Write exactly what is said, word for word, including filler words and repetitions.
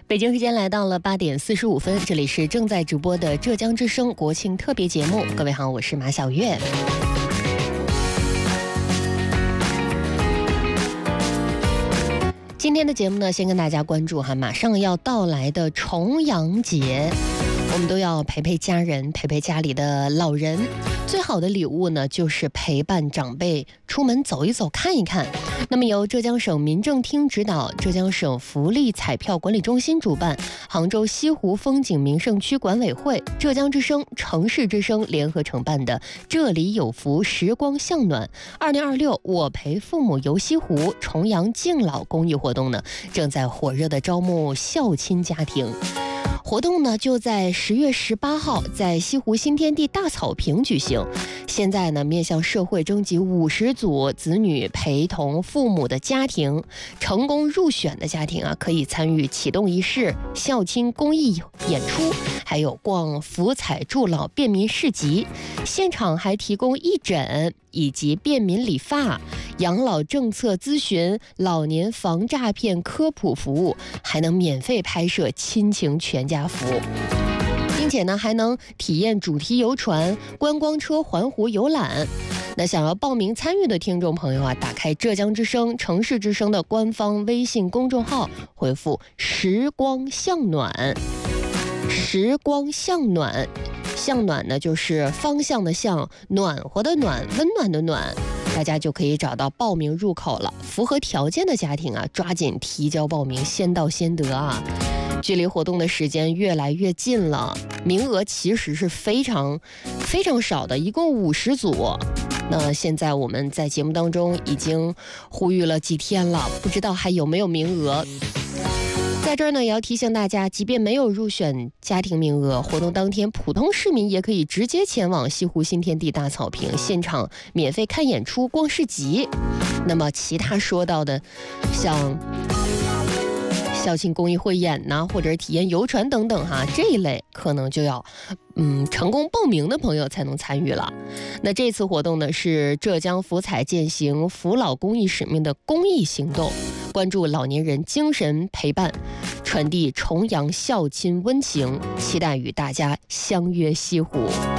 北京时间来到了八点四十五分，这里是正在直播的浙江之声国庆特别节目。各位好，我是马小月。今天的节目呢，先跟大家关注哈，马上要到来的重阳节，我们都要陪陪家人，陪陪家里的老人。最好的礼物呢，就是陪伴长辈出门走一走，看一看。那么由浙江省民政厅指导，浙江省福利彩票管理中心主办，杭州西湖风景名胜区管委会、浙江之声、城市之声联合承办的“这里有福，时光向暖”二零二六我陪父母游西湖重阳敬老公益活动呢，正在火热的招募孝亲家庭。活动呢就在十月十八号在西湖新天地大草坪举行。现在呢，面向社会征集五十组子女陪同父母的家庭，成功入选的家庭啊，可以参与启动仪式、孝亲公益演出，还有逛福彩助老便民市集。现场还提供义诊以及便民理发、养老政策咨询、老年防诈骗科普服务，还能免费拍摄亲情全家福，并且呢还能体验主题游船、观光车环湖游览。那想要报名参与的听众朋友啊，打开浙江之声、城市之声的官方微信公众号，回复时光向暖，时光向暖，向暖呢就是方向的向，暖和的暖，温暖的暖，大家就可以找到报名入口了。符合条件的家庭啊，抓紧提交报名，先到先得啊！距离活动的时间越来越近了，名额其实是非常非常少的，一共五十组。那现在我们在节目当中已经呼吁了几天了，不知道还有没有名额。在这儿呢，也要提醒大家，即便没有入选家庭名额，活动当天普通市民也可以直接前往西湖新天地大草坪现场免费看演出、逛市集。那么其他说到的，像校庆公益汇演呐、啊，或者是体验游船等等哈，这一类可能就要嗯成功报名的朋友才能参与了。那这次活动呢，是浙江福彩践行扶老公益使命的公益行动，关注老年人精神陪伴，传递重阳孝亲温情，期待与大家相约西湖。